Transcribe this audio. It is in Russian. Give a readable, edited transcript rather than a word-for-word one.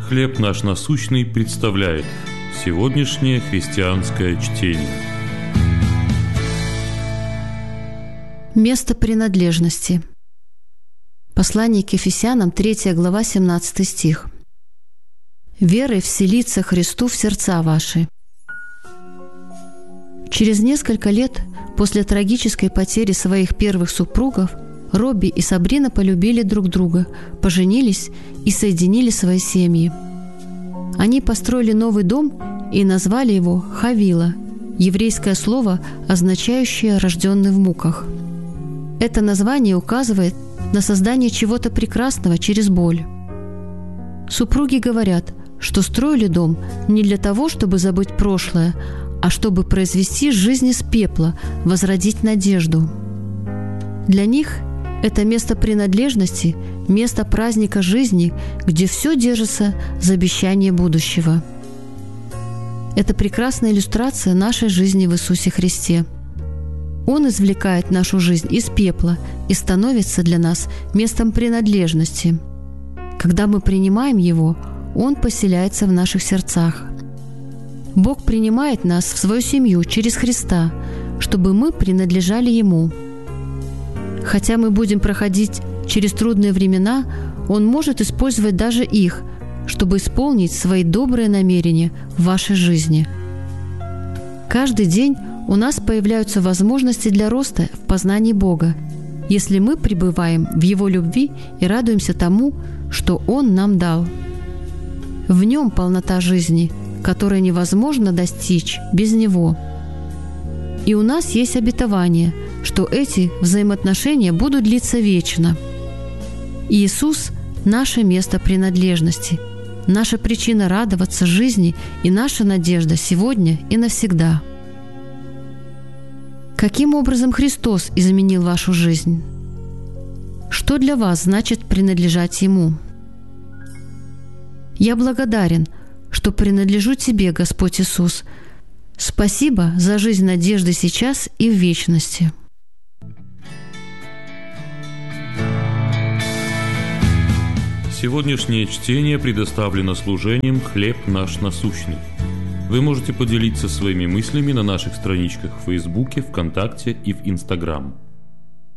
«Хлеб наш насущный» представляет сегодняшнее христианское чтение. Место принадлежности. Послание к Ефесянам, 3 глава, 17 стих. «Верой вселится Христу в сердца ваши». Через несколько лет после трагической потери своих первых супругов Робби и Сабрина полюбили друг друга, поженились и соединили свои семьи. Они построили новый дом и назвали его Хавила, еврейское слово, означающее «рожденный в муках». Это название указывает на создание чего-то прекрасного через боль. Супруги говорят, что строили дом не для того, чтобы забыть прошлое, а чтобы произвести жизнь из пепла, возродить надежду. Для них это место принадлежности, место праздника жизни, где все держится за обещание будущего. Это прекрасная иллюстрация нашей жизни в Иисусе Христе. Он извлекает нашу жизнь из пепла и становится для нас местом принадлежности. Когда мы принимаем Его, Он поселяется в наших сердцах. Бог принимает нас в свою семью через Христа, чтобы мы принадлежали Ему. Хотя мы будем проходить через трудные времена, Он может использовать даже их, чтобы исполнить свои добрые намерения в вашей жизни. Каждый день у нас появляются возможности для роста в познании Бога, если мы пребываем в Его любви и радуемся тому, что Он нам дал. В Нем полнота жизни, которую невозможно достичь без Него. И у нас есть обетование, что эти взаимоотношения будут длиться вечно. Иисус – наше место принадлежности, наша причина радоваться жизни и наша надежда сегодня и навсегда. Каким образом Христос изменил вашу жизнь? Что для вас значит принадлежать Ему? Я благодарен, что принадлежу Тебе, Господь Иисус. Спасибо за жизнь надежды сейчас и в вечности. Сегодняшнее чтение предоставлено служением «Хлеб наш насущный». Вы можете поделиться своими мыслями на наших страничках в Фейсбуке, ВКонтакте и в Инстаграм.